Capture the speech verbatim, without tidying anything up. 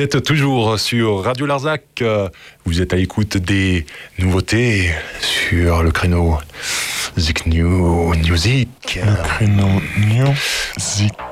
Vous êtes toujours sur Radio Larzac. Vous êtes à l'écoute des nouveautés sur le créneau Zik New Music. Le créneau New Zik.